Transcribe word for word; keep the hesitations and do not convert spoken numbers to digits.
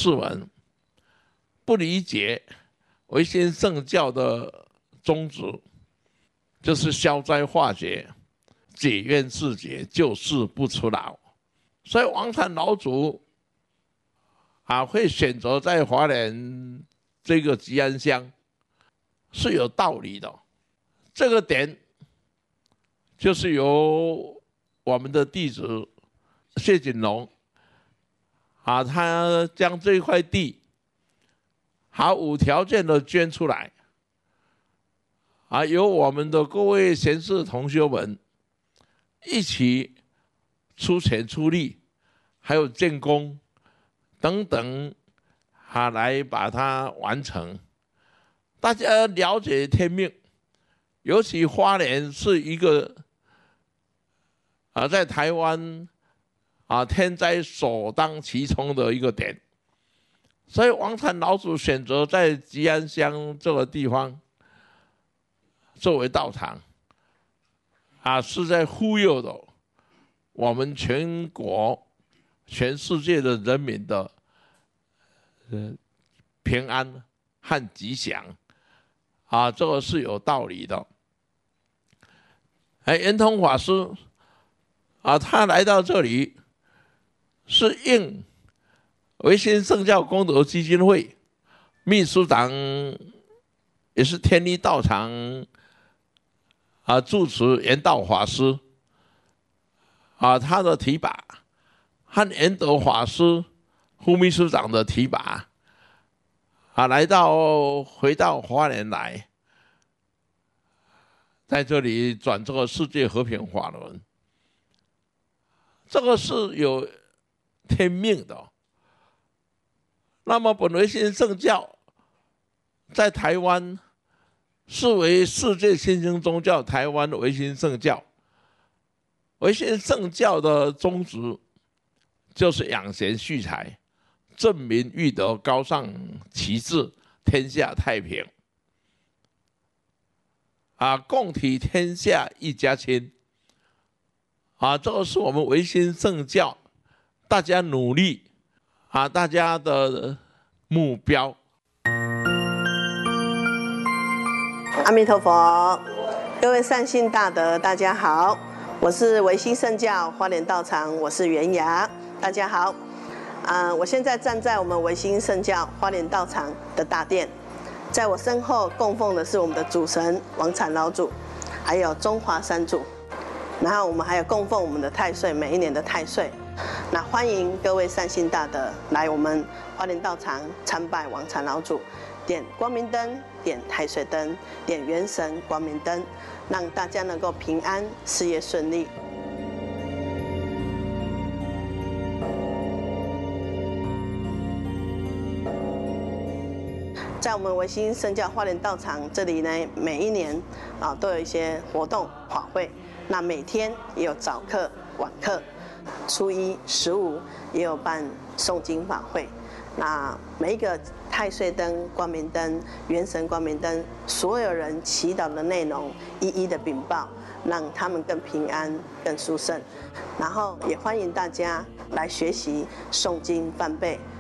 志文不理解维新圣教的宗旨，就是消灾化解、解冤释结、救世不除老。所以王禅老祖啊会选择在花莲这个吉安乡是有道理的。这个点就是由我们的弟子谢锦龙啊，他将这块地毫无条件的捐出来，啊，由我们的各位贤士同修们一起出钱出力，还有建工等等，啊，来把它完成。大家了解天命，尤其花莲是一个啊，在台湾啊天灾首当其冲的一个点，所以王禅老祖选择在吉安乡这个地方作为道场，啊，是在护佑的我们全国、全世界的人民的呃平安和吉祥，啊，这个是有道理的。哎，圆通法师啊，他来到这里是应维新圣教功德基金会秘书长，也是天理道场啊住持圆道法师啊，他的提拔和圆德法师副秘书长的提拔啊，来到回到花莲来，在这里转这个世界和平法轮，这个是有天命的。那么本维新圣教在台湾视为世界新兴宗教，台湾维新圣教。维新圣教的宗旨就是养贤蓄才、正民育德、高尚旗帜、天下太平。啊，共体天下一家亲。啊，这个是我们维新圣教大家努力啊，大家的目标。 阿弥陀佛，各位善信大德，大家好，我是维新圣教花莲道场，我是袁雅，大家好。啊，我现在站在我们维新圣教花莲道场的大殿，在我身后供奉的是我们的主神王禅老祖，还有中华三祖，然后我们还有供奉我们的太岁，每一年的太岁。那欢迎各位善信大德来我们花莲道场参拜王禅老祖，点光明灯，点太岁灯，点元神光明灯，让大家能够平安，事业顺利。在我们维新圣教花莲道场这里呢，每一年啊都有一些活动法会，那每天也有早课、晚课，初一、十五也有办诵经法会。那每一个太岁灯、光明灯、元神光明灯，所有人祈祷的内容一一的禀报，让他们更平安、更殊胜。然后也欢迎大家来学习诵经翻背。